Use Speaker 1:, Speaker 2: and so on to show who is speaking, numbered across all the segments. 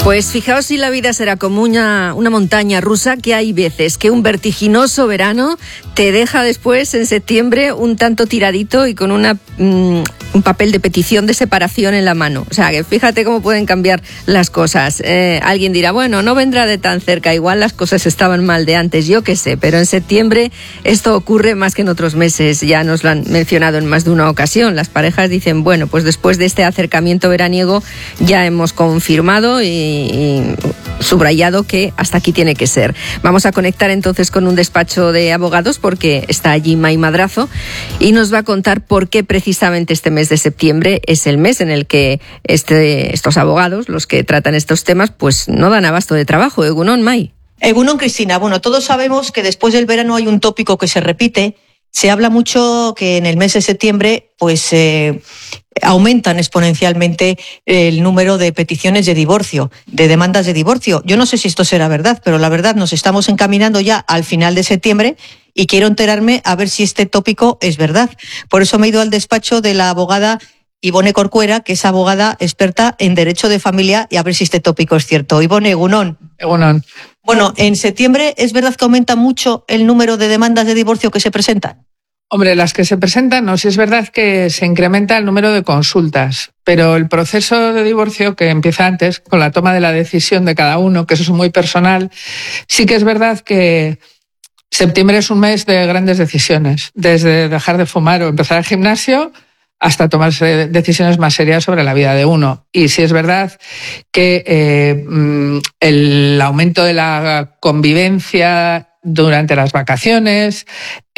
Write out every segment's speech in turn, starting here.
Speaker 1: Pues fijaos si la vida será como una montaña rusa, que hay veces que un vertiginoso verano te deja después en septiembre un tanto tiradito y con un papel de petición de separación en la mano. O sea, que fíjate cómo pueden cambiar las cosas. Alguien dirá, bueno, no vendrá de tan cerca, igual las cosas estaban mal de antes, yo qué sé, pero en septiembre esto ocurre más que en otros meses. Ya nos lo han mencionado en más de una ocasión. Las parejas dicen, bueno, pues después de este acercamiento veraniego ya hemos confirmado y subrayado que hasta aquí tiene que ser. Vamos a conectar entonces con un despacho de abogados porque está allí May Madrazo y nos va a contar por qué precisamente este mes de septiembre es el mes en el que estos abogados, los que tratan estos temas, pues no dan abasto de trabajo. Egunon, May.
Speaker 2: Egunon, Cristina. Bueno, todos sabemos que después del verano hay un tópico que se repite. Se habla mucho que en el mes de septiembre pues aumentan exponencialmente el número de peticiones de divorcio, de demandas de divorcio. Yo no sé si esto será verdad, pero la verdad nos estamos encaminando ya al final de septiembre y quiero enterarme a ver si este tópico es verdad. Por eso me he ido al despacho de la abogada Ivone Corcuera, que es abogada experta en derecho de familia, y a ver si este tópico es cierto. Ivone, egunon.
Speaker 3: Egunon.
Speaker 2: Bueno, en septiembre ¿es verdad que aumenta mucho el número de demandas de divorcio que se presentan?
Speaker 3: Hombre, las que se presentan, no, sí es verdad que se incrementa el número de consultas, pero el proceso de divorcio, que empieza antes, con la toma de la decisión de cada uno, que eso es muy personal, sí que es verdad que septiembre es un mes de grandes decisiones, desde dejar de fumar o empezar el gimnasio hasta tomarse decisiones más serias sobre la vida de uno. Y sí es verdad que el aumento de la convivencia durante las vacaciones,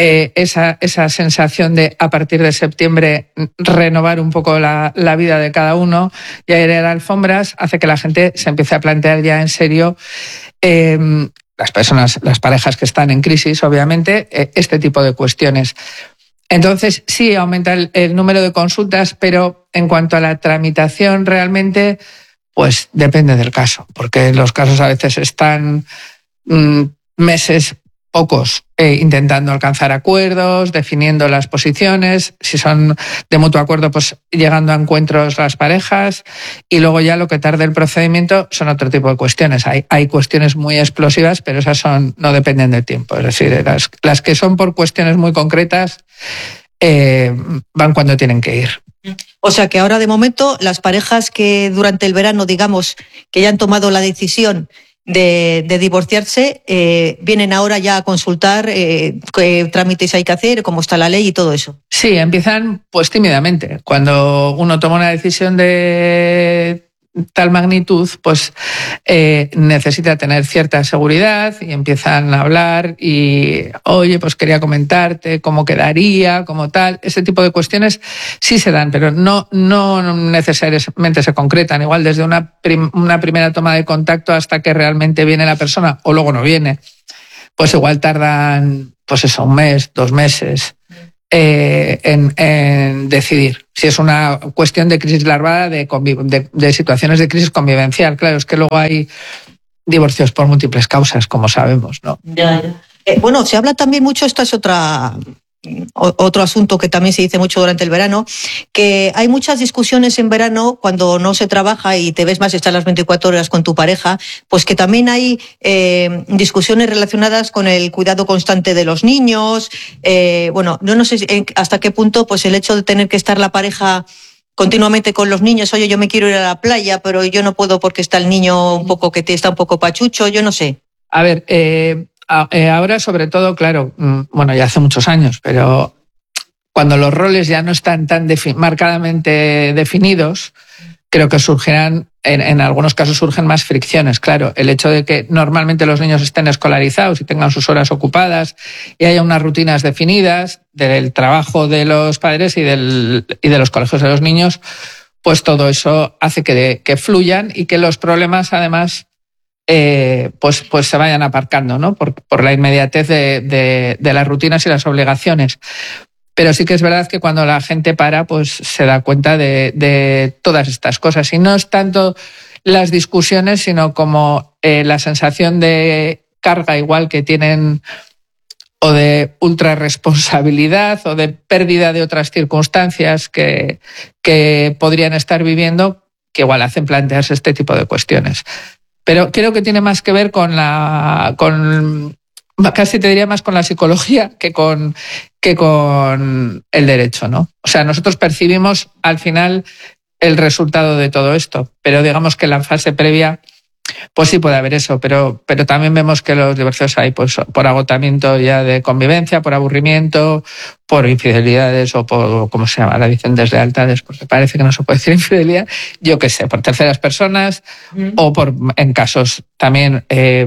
Speaker 3: esa sensación de a partir de septiembre renovar un poco la vida de cada uno y airear alfombras, hace que la gente se empiece a plantear ya en serio, las parejas que están en crisis, obviamente, este tipo de cuestiones. Entonces, sí aumenta el número de consultas, pero en cuanto a la tramitación realmente, pues depende del caso, porque los casos a veces están meses, pocos, intentando alcanzar acuerdos, definiendo las posiciones, si son de mutuo acuerdo, pues llegando a encuentros las parejas, y luego ya lo que tarda el procedimiento son otro tipo de cuestiones. Hay cuestiones muy explosivas, pero esas no dependen del tiempo. Es decir, las que son por cuestiones muy concretas van cuando tienen que ir.
Speaker 2: O sea que ahora de momento las parejas que durante el verano, digamos, que ya han tomado la decisión de divorciarse, vienen ahora ya a consultar qué trámites hay que hacer, cómo está la ley y todo eso.
Speaker 3: Sí, empiezan pues tímidamente. Cuando uno toma una decisión de tal magnitud, pues necesita tener cierta seguridad y empiezan a hablar y, oye, pues quería comentarte cómo quedaría, cómo tal. Ese tipo de cuestiones sí se dan, pero no necesariamente se concretan. Igual desde una primera toma de contacto hasta que realmente viene la persona o luego no viene, pues igual tardan, pues eso, 1 mes, 2 meses. En decidir si es una cuestión de crisis larvada, de situaciones de crisis convivencial. Claro, es que luego hay divorcios por múltiples causas, como sabemos, ¿no?
Speaker 2: Ya. Bueno, se habla también mucho, esta es otro asunto que también se dice mucho durante el verano, que hay muchas discusiones en verano cuando no se trabaja y te ves más estar las 24 horas con tu pareja, pues que también hay discusiones relacionadas con el cuidado constante de los niños. Bueno, no sé hasta qué punto pues el hecho de tener que estar la pareja continuamente con los niños, oye, yo me quiero ir a la playa, pero yo no puedo porque está el niño un poco está un poco pachucho, yo no sé.
Speaker 3: A ver, ahora sobre todo, claro, bueno, ya hace muchos años, pero cuando los roles ya no están tan marcadamente definidos, creo que surgirán, en algunos casos surgen más fricciones. Claro, el hecho de que normalmente los niños estén escolarizados y tengan sus horas ocupadas y haya unas rutinas definidas del trabajo de los padres y de los colegios de los niños, pues todo eso hace que fluyan y que los problemas, además, pues se vayan aparcando, ¿no? Por la inmediatez de las rutinas y las obligaciones. Pero sí que es verdad que cuando la gente para, pues se da cuenta de todas estas cosas. Y no es tanto las discusiones, sino como la sensación de carga igual que tienen, o de ultrarresponsabilidad o de pérdida de otras circunstancias que podrían estar viviendo, que igual hacen plantearse este tipo de cuestiones. Pero creo que tiene más que ver casi te diría más con la psicología que con el derecho, ¿no? O sea, nosotros percibimos al final el resultado de todo esto, pero digamos que en la fase previa pues sí puede haber eso, pero también vemos que los divorcios hay pues por agotamiento ya de convivencia, por aburrimiento, por infidelidades o por, ¿cómo se llama? La dicen deslealtades, porque parece que no se puede decir infidelidad, yo qué sé, por terceras personas o en casos también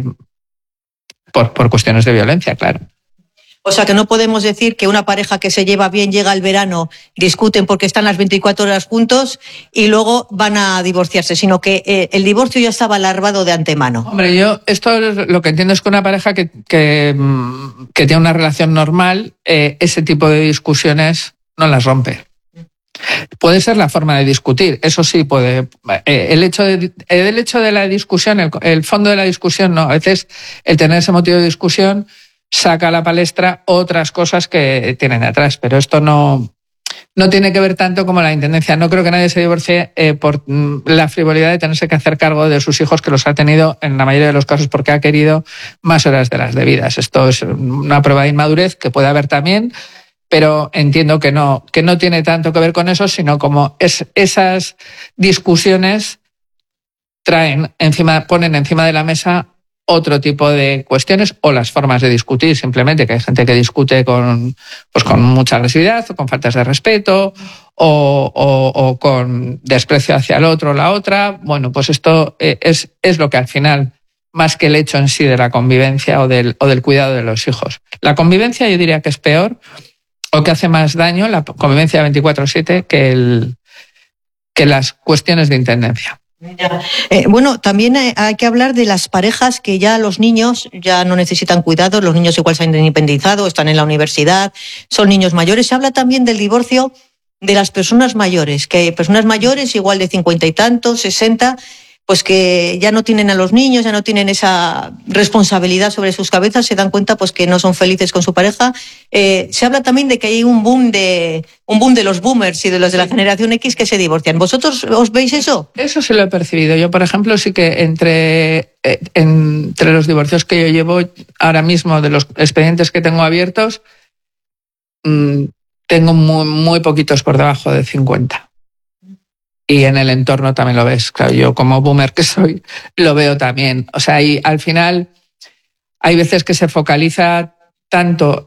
Speaker 3: por cuestiones de violencia, claro.
Speaker 2: O sea que no podemos decir que una pareja que se lleva bien llega el verano, discuten porque están las 24 horas juntos y luego van a divorciarse, sino que el divorcio ya estaba alarmado de antemano.
Speaker 3: Hombre, yo esto lo que entiendo es que una pareja que tiene una relación normal, ese tipo de discusiones no las rompe. Puede ser la forma de discutir, eso sí puede. El hecho de la discusión, el fondo de la discusión, no. A veces el tener ese motivo de discusión saca a la palestra otras cosas que tienen atrás, pero esto no tiene que ver tanto como la intendencia. No creo que nadie se divorcie por la frivolidad de tenerse que hacer cargo de sus hijos, que los ha tenido en la mayoría de los casos porque ha querido más horas de las debidas. Esto es una prueba de inmadurez que puede haber también, pero entiendo que no tiene tanto que ver con eso, sino como esas discusiones ponen encima de la mesa otro tipo de cuestiones o las formas de discutir, simplemente que hay gente que discute con mucha agresividad o con faltas de respeto o con desprecio hacia el otro o la otra. Bueno, pues esto es lo que al final, más que el hecho en sí de la convivencia o del cuidado de los hijos. La convivencia yo diría que es peor o que hace más daño, la convivencia 24/7, que las cuestiones de intendencia.
Speaker 2: Bueno, también hay que hablar de las parejas que ya los niños ya no necesitan cuidados, los niños igual se han independizado, están en la universidad, son niños mayores. Se habla también del divorcio de las personas mayores, que hay personas mayores igual de 50 y tantos, 60, pues que ya no tienen a los niños, ya no tienen esa responsabilidad sobre sus cabezas, se dan cuenta pues que no son felices con su pareja. Se habla también de que hay un boom de los boomers y de los de la generación X que se divorcian. ¿Vosotros os veis eso?
Speaker 3: Eso sí lo he percibido. Yo, por ejemplo, sí que entre los divorcios que yo llevo ahora mismo, de los expedientes que tengo abiertos, tengo muy, muy poquitos por debajo de 50. Y en el entorno también lo ves. Claro, yo como boomer que soy, lo veo también. O sea, al final hay veces que se focaliza tanto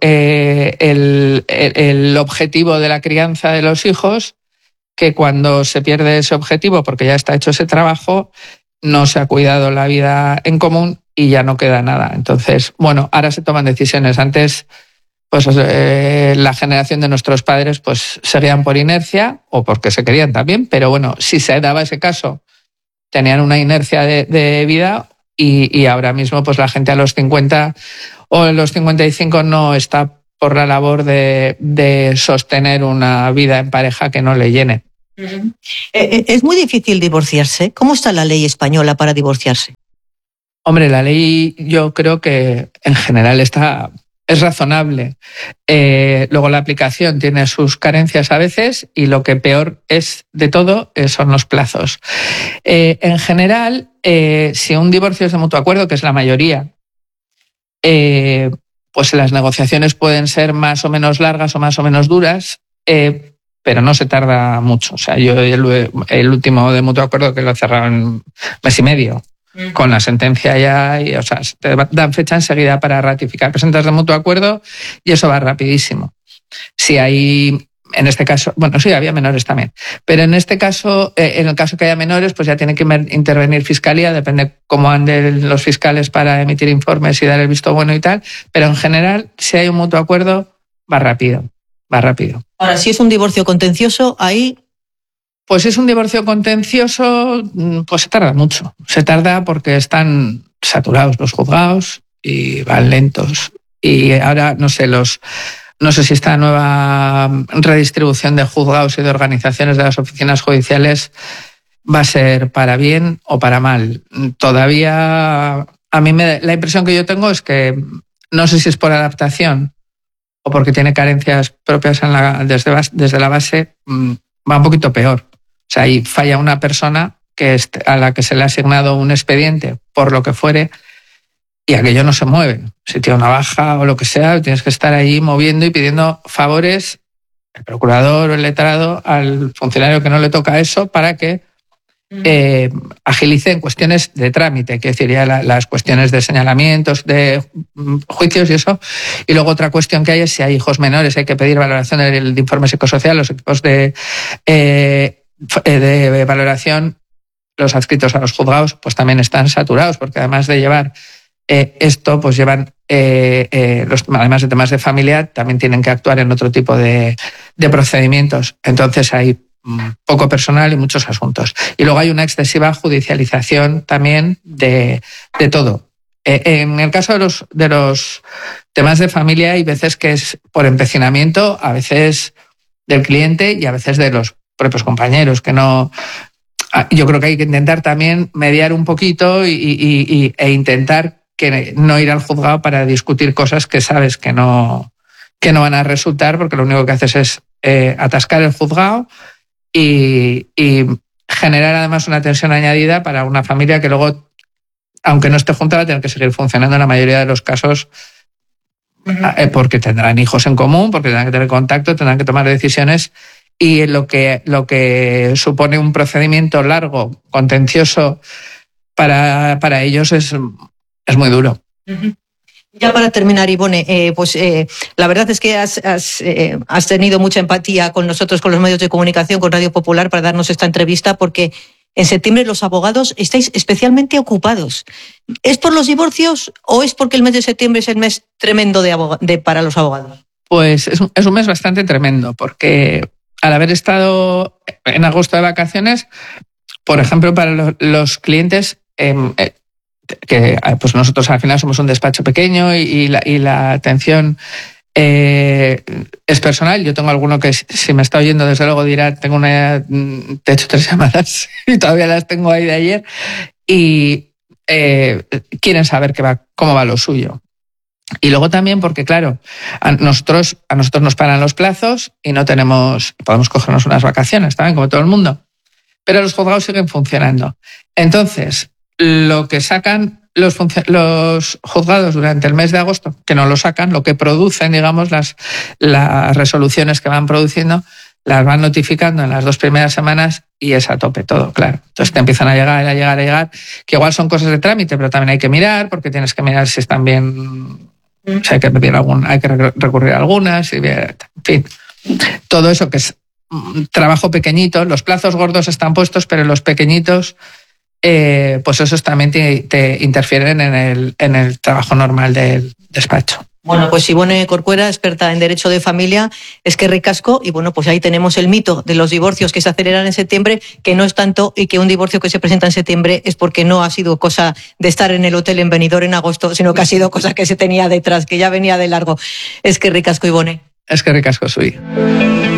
Speaker 3: el objetivo de la crianza de los hijos, que cuando se pierde ese objetivo, porque ya está hecho ese trabajo, no se ha cuidado la vida en común y ya no queda nada. Entonces, bueno, ahora se toman decisiones. Antes, pues la generación de nuestros padres pues seguían por inercia o porque se querían también, pero bueno, si se daba ese caso, tenían una inercia de vida y ahora mismo pues la gente a los 50 o a los 55 no está por la labor de sostener una vida en pareja que no le llene.
Speaker 2: Es muy difícil divorciarse. ¿Cómo está la ley española para divorciarse?
Speaker 3: Hombre, la ley yo creo que en general es razonable. Luego la aplicación tiene sus carencias a veces y lo que peor es de todo son los plazos. En general, si un divorcio es de mutuo acuerdo, que es la mayoría, pues las negociaciones pueden ser más o menos largas o más o menos duras, pero no se tarda mucho. O sea, yo el último de mutuo acuerdo que lo he cerrado en mes y medio. Con la sentencia ya, o sea, te dan fecha enseguida para ratificar. Presentas de mutuo acuerdo y eso va rapidísimo. Si hay, en este caso, bueno, sí, había menores también, pero en este caso, en el caso que haya menores, pues ya tiene que intervenir Fiscalía, depende cómo anden los fiscales para emitir informes y dar el visto bueno y tal, pero en general, si hay un mutuo acuerdo, va rápido.
Speaker 2: Ahora, si es un divorcio contencioso, ahí...
Speaker 3: Pues si es un divorcio contencioso, pues se tarda mucho. Se tarda porque están saturados los juzgados y van lentos. Y ahora, no sé si esta nueva redistribución de juzgados y de organizaciones de las oficinas judiciales va a ser para bien o para mal. Todavía, a mí la impresión que yo tengo es que no sé si es por adaptación o porque tiene carencias propias desde la base, va un poquito peor. O sea, ahí falla una persona a la que se le ha asignado un expediente por lo que fuere, y aquello no se mueve. Si tiene una baja o lo que sea, tienes que estar allí moviendo y pidiendo favores, el procurador o el letrado, al funcionario que no le toca eso, para que agilice en cuestiones de trámite, que sería las cuestiones de señalamientos, de juicios y eso. Y luego otra cuestión que hay es si hay hijos menores, hay que pedir valoración del informe psicosocial. Los equipos de valoración, los adscritos a los juzgados, pues también están saturados, porque además de llevar esto, pues llevan, además de temas de familia, también tienen que actuar en otro tipo de procedimientos. Entonces hay poco personal y muchos asuntos. Y luego hay una excesiva judicialización también de todo. En el caso de los temas de familia, hay veces que es por empecinamiento, a veces del cliente y a veces de los propios compañeros, que no... Yo creo que hay que intentar también mediar un poquito e intentar que no ir al juzgado para discutir cosas que sabes que no van a resultar, porque lo único que haces es atascar el juzgado y generar además una tensión añadida para una familia que luego, aunque no esté junta, va a tener que seguir funcionando en la mayoría de los casos, porque tendrán hijos en común, porque tendrán que tener contacto, tendrán que tomar decisiones, y lo que supone un procedimiento largo, contencioso para ellos es muy duro.
Speaker 2: Ya para terminar, Ivone, la verdad es que has tenido mucha empatía con nosotros, con los medios de comunicación, con Radio Popular, para darnos esta entrevista, porque en septiembre los abogados estáis especialmente ocupados. ¿Es por los divorcios o es porque el mes de septiembre es el mes tremendo para los abogados?
Speaker 3: Pues es un mes bastante tremendo, porque al haber estado en agosto de vacaciones, por ejemplo, para los clientes... que pues nosotros al final somos un despacho pequeño y la atención es personal. Yo tengo alguno que, si me está oyendo, desde luego dirá, te he hecho 3 llamadas y todavía las tengo ahí de ayer, y quieren saber cómo va lo suyo. Y luego también porque, claro, a nosotros nos paran los plazos y podemos cogernos unas vacaciones también, como todo el mundo, pero los juzgados siguen funcionando. Entonces, lo que sacan los juzgados durante el mes de agosto, que no lo sacan, lo que producen, digamos, las resoluciones que van produciendo, las van notificando en las 2 primeras semanas y es a tope todo, claro. Entonces te empiezan a llegar, que igual son cosas de trámite, pero también hay que mirar, porque tienes que mirar si están bien, si hay que recurrir a algunas, en fin. Todo eso que es trabajo pequeñito, los plazos gordos están puestos, pero los pequeñitos... pues esos también te interfieren en el trabajo normal del despacho.
Speaker 2: Bueno, pues Ivone Corcuera, experta en Derecho de Familia, es que ricasco, y bueno, pues ahí tenemos el mito de los divorcios que se aceleran en septiembre, que no es tanto, y que un divorcio que se presenta en septiembre es porque no ha sido cosa de estar en el hotel en Benidorm en agosto, sino que ha sido cosa que se tenía detrás, que ya venía de largo. Es que ricasco, Ivone.
Speaker 3: Es que ricasco, Sui.